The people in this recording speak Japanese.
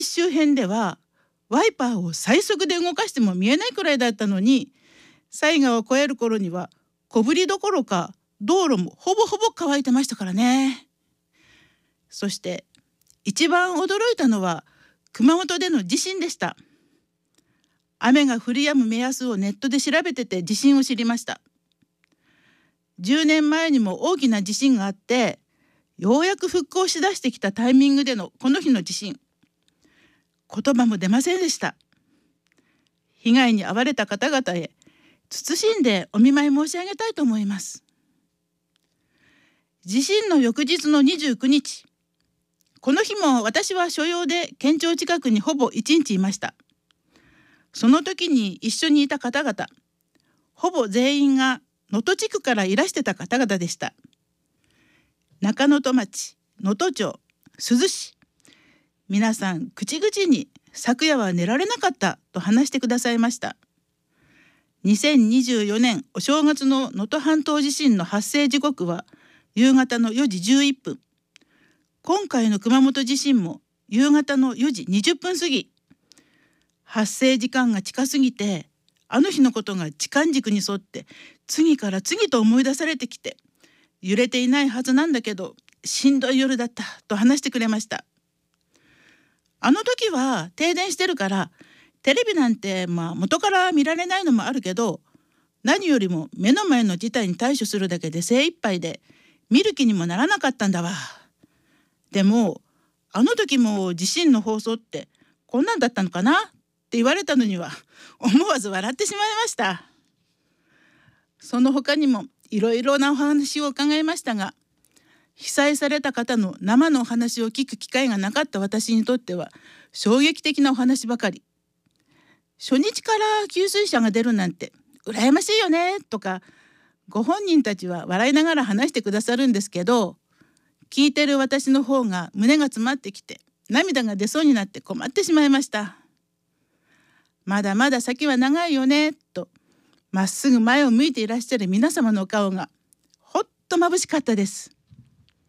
周辺ではワイパーを最速で動かしても見えないくらいだったのに、犀川を越える頃には小降りどころか道路もほぼほぼ乾いてましたからね。そして一番驚いたのは熊本での地震でした。雨が降り止む目安をネットで調べてて地震を知りました。10年前にも大きな地震があって、ようやく復興しだしてきたタイミングでのこの日の地震、言葉も出ませんでした。被害に遭われた方々へ謹んでお見舞い申し上げたいと思います。地震の翌日の29日、この日も私は所用で県庁近くにほぼ1日いました。その時に一緒にいた方々、ほぼ全員が能登地区からいらしてた方々でした。中能登町、能登町、珠洲市、皆さん口々に昨夜は寝られなかったと話してくださいました。2024年お正月の能登半島地震の発生時刻は夕方の4時11分。今回の熊本地震も夕方の4時20分過ぎ。発生時間が近すぎて、あの日のことが時間軸に沿って次から次と思い出されてきて、揺れていないはずなんだけどしんどい夜だったと話してくれました。あの時は停電してるからテレビなんて元から見られないのもあるけど、何よりも目の前の事態に対処するだけで精一杯で見る気にもならなかったんだわ。でもあの時も地震の放送ってこんなんだったのかなって言われたのには思わず笑ってしまいました。その他にもいろいろなお話を伺いましたが、被災された方の生のお話を聞く機会がなかった私にとっては衝撃的なお話ばかり。初日から給水車が出るなんて羨ましいよねとか、ご本人たちは笑いながら話してくださるんですけど、聞いてる私の方が胸が詰まってきて涙が出そうになって困ってしまいました。まだまだ先は長いよねとまっすぐ前を向いていらっしゃる皆様のお顔がほっと眩しかったです。